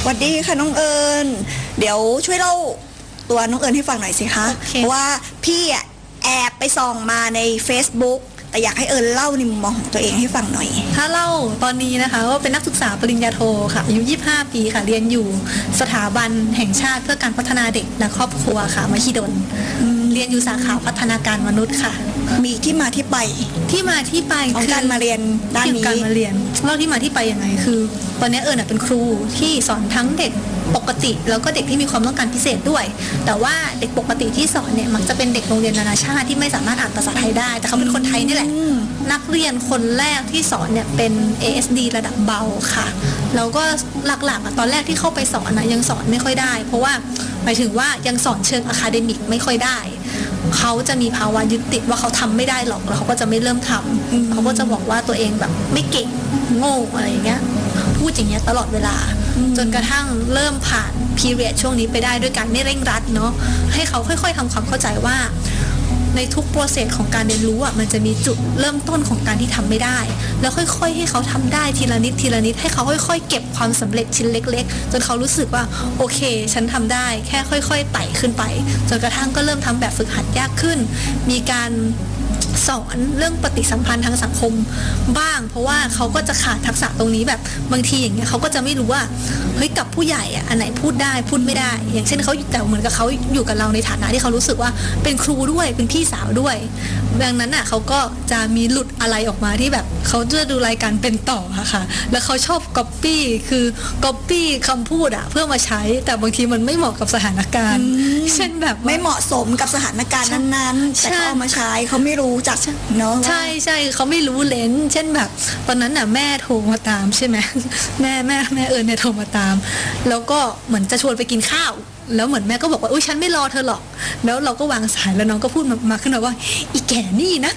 วัสดีค่ะน้องเอิญเดี๋ยวช่วยเล่าตัวน้องเอิญให้ฟังหน่อยสิคะ เพราะว่าพี่แอบไปส่องมาใน Facebook แต่อยากให้เอิญเล่าในมุมมองของตัวเองให้ฟังหน่อยถ้าเล่าตอนนี้นะคะก็เป็นนักศึกษาปริญญาโทค่ะอายุ25 ปีค่ะเรียนอยู่สถาบันแห่งชาติเพื่อการพัฒนาเด็กและครอบครัวค่ะมหิดลเรียนอยู่สาขาพัฒนาการมนุษย์ค่ะมีที่มาที่ไปของการมาเรียนด้านนี้การมาเรียนเล่าที่มาที่ไปยังไงคือตอนนี้เอิญเป็นครูที่สอนทั้งเด็กปกติแล้วก็เด็กที่มีความต้องการพิเศษด้วยแต่ว่าเด็กปกติที่สอนเนี่ยมักจะเป็นเด็กโรงเรียนนานาชาติที่ไม่สามารถอ่านภาษาไทยได้แต่เขาเป็นคนไทยนี่แหละนักเรียนคนแรกที่สอนเนี่ยเป็น ASD ระดับเบาค่ะแล้วก็หลักๆตอนแรกที่เข้าไปสอนนะยังสอนไม่ค่อยได้เพราะว่าหมายถึงว่ายังสอนเชิงอะคาเดมิกไม่ค่อยได้เขาจะมีภาวะยึดติดว่าเขาทำไม่ได้หรอกแล้วเขาก็จะไม่เริ่มทำเขาก็จะบอกว่าตัวเองแบบไม่เก่งโง่อะไรอย่างเงี้ยพูดอย่างเงี้ยตลอดเวลาจนกระทั่งเริ่มผ่านพีเรียดช่วงนี้ไปได้ด้วยการไม่เร่งรัดเนาะให้เขาค่อยๆทำความเข้าใจว่าในทุกโปรเซสของการเรียนรู้อ่ะมันจะมีจุดเริ่มต้นของการที่ทำไม่ได้แล้วค่อยๆให้เขาทำได้ทีละนิดทีละนิดให้เขาค่อยๆเก็บความสำเร็จชิ้นเล็กๆจนเขารู้สึกว่าโอเคฉันทำได้แค่ค่อยๆไต่ขึ้นไปจนกระทั่งก็เริ่มทำแบบฝึกหัดยากขึ้นมีการสอนเรื่องปฏิสัมพันธ์ทางสังคมบ้างเพราะว่าเขาก็จะขาดทักษะตรงนี้แบบบางทีอย่างเงี้ยเขาก็จะไม่รู้ว่าเฮ้ยกับผู้ใหญ่อะอันไหนพูดได้พูดไม่ได้อย่างเช่นเขาแต่เหมือนกับเขาอยู่กับเราในฐานะที่เขารู้สึกว่าเป็นครูด้วยเป็นพี่สาวด้วยดังนั้นอะเขาก็จะมีหลุดอะไรออกมาที่แบบเขาจะดูรายการเป็นต่อค่ะแล้วเขาชอบก๊อปปี้คือก๊อปปี้คำพูดอะเพื่อมาใช้แต่บางทีมันไม่เหมาะกับสถานการณ์เช่นแบบไม่เหมาะสมกับสถานการณ์นั้นๆแต่เขาเอามาใช้เขาไม่รู้จักเนาะใช่เขาไม่รู้เลนเช่นแบบตอนนั้นน่ะแม่โทรมาตามใช่ไหมแม่เอิญเนี่ยโทรมาตามแล้วก็เหมือนจะชวนไปกินข้าวแล้วเหมือนแม่ก็บอกว่าอุ้ยฉันไม่รอเธอหรอกแล้วเราก็วางสายแล้วน้องก็พูดมาขึ้นมาว่าอีแก่นี่นะ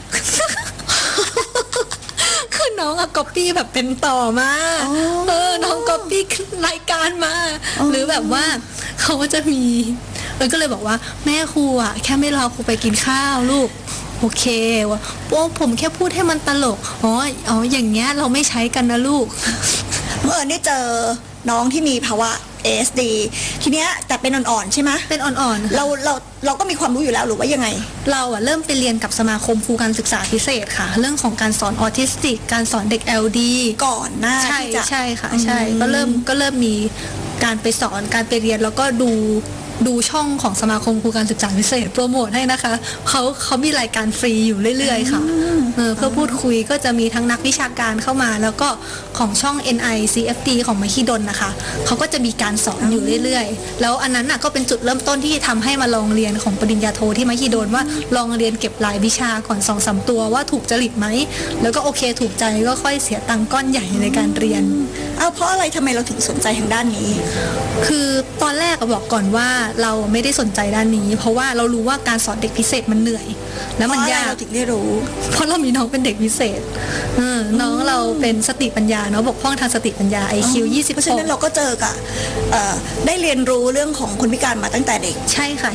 คือน้องอะก๊อปปี้แบบเป็นต่อมาน้องก๊อปปี้รายการมาหรือแบบว่าเขาก็จะมีมันก็เลยบอกว่าแม่ครูอะแค่ไม่รอครูไปกินข้าวลูกโอเควะผมแค่พูดให้มันตลกอ๋ออย่างเงี้ยเราไม่ใช้กันนะลูกเมื่อได้เจอน้องที่มีภาวะ ASD ทีเนี้ยแต่เป็นอ่อนๆใช่ไหมเป็นอ่อนๆเราก็มีความรู้อยู่แล้วหรือว่ายังไงเราอะเริ่มไปเรียนกับสมาคมครูการศึกษาพิเศษค่ะเรื่องของการสอนออทิสติกการสอนเด็ก LD ก่อนหน้าที่จะใช่ค่ะใช่ก็เริ่มมีการไปสอนการไปเรียนแล้วก็ดูช่องของสมาคมครูการศึกษาพิเศษโปรโมทให้นะคะเขามีรายการฟรีอยู่เรื่อยๆค่ะเพื่อพูดคุยก็จะมีทั้งนักวิชาการเข้ามาแล้วก็ของช่อง NI CFD ของมหิดลนะคะเขาก็จะมีการสอนอยู่เรื่อยๆแล้วอันนั้นน่ะก็เป็นจุดเริ่มต้นที่ทำให้มาลองเรียนของปริญญาโทที่มหิดลว่าลองเรียนเก็บรายวิชาก่อน 2-3 ตัวว่าถูกจริตไหมแล้วก็โอเคถูกใจก็ค่อยเสียตังค์ก้อนใหญ่ในการเรียนเพราะอะไรทำไมเราถึงสนใจทางด้านนี้คือตอนแรกบอกก่อนว่าเราไม่ได้สนใจด้านนี้เพราะว่าเรารู้ว่าการสอนเด็กพิเศษมันเหนื่อยแล้วมันยากเราถึงได้รู้เพราะเรามีน้องเป็นเด็กพิเศษน้องเราเป็นสติปัญญาเนาะบกพร่องทางสติปัญญา IQ 20 เพราะฉะนั้นเราก็เจอกับได้เรียนรู้เรื่องของคนพิการมาตั้งแต่เด็กใช่ค่ะ